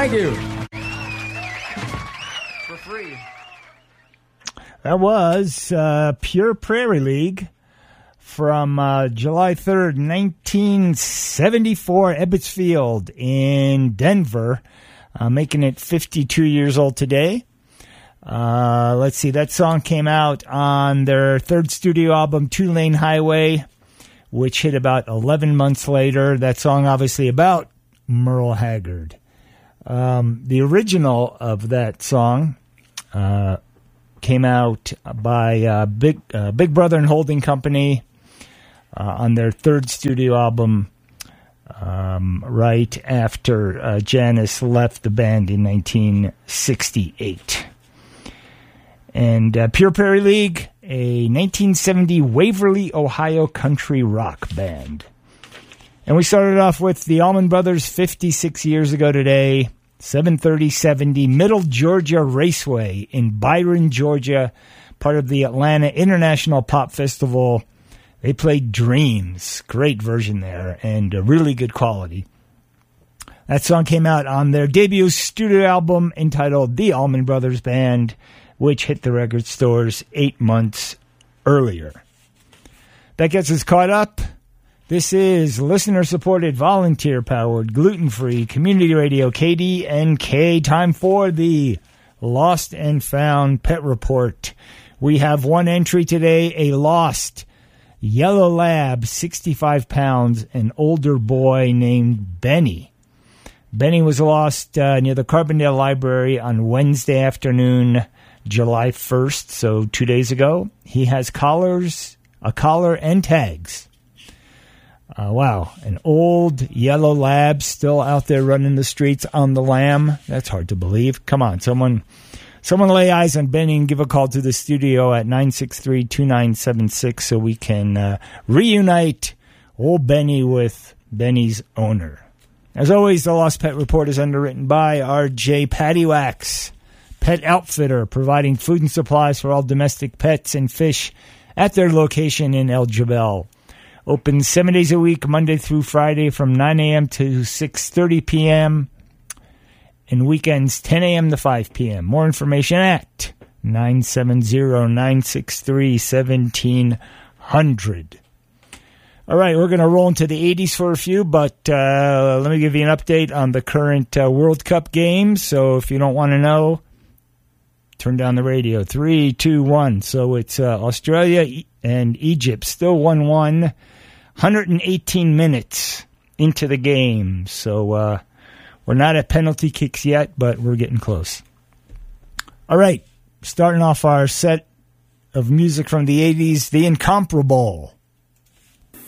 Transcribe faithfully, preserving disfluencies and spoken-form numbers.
Thank you. For free. That was uh, Pure Prairie League from uh, July third, nineteen seventy-four, Ebbets Field in Denver, uh, making it fifty-two years old today. Uh, let's see, that song came out on their third studio album, Two Lane Highway, which hit about eleven months later. That song obviously about Merle Haggard. Um, the original of that song uh, came out by uh, Big uh, Big Brother and Holding Company uh, on their third studio album, um, right after uh, Janis left the band in nineteen sixty-eight. And uh, Pure Prairie League, a nineteen seventy Waverly, Ohio country rock band. And we started off with the Allman Brothers fifty-six years ago today, seven thirty seventy Middle Georgia Raceway in Byron, Georgia, part of the Atlanta International Pop Festival. They played Dreams, great version there, and uh, really good quality. That song came out on their debut studio album entitled The Allman Brothers Band, which hit the record stores eight months earlier. That gets us caught up. This is listener-supported, volunteer-powered, gluten-free community radio K D N K. Time for the Lost and Found Pet Report. We have one entry today, a lost yellow lab, sixty-five pounds, an older boy named Benny. Benny was lost uh, near the Carbondale Library on Wednesday afternoon, July first, so two days ago. He has collars, a collar, and tags. Uh, wow, an old yellow lab still out there running the streets on the lam. That's hard to believe. Come on, someone someone lay eyes on Benny and give a call to the studio at nine six three, two nine seven six so we can uh, reunite old Benny with Benny's owner. As always, the Lost Pet Report is underwritten by R J Pattywax, Pet Outfitter, providing food and supplies for all domestic pets and fish at their location in El Jebel. Open seven days a week, Monday through Friday from nine a.m. to six thirty p.m. and weekends ten a.m. to five p.m. More information at nine seven zero, nine six three, one seven zero zero. All right, we're going to roll into the eighties for a few, but uh, let me give you an update on the current uh, World Cup games. So if you don't want to know, turn down the radio. Three, two, one. So it's uh, Australia and Egypt still one one. one hundred eighteen minutes into the game. So uh, we're not at penalty kicks yet, but we're getting close. All right, starting off our set of music from the eighties, The Incomparable.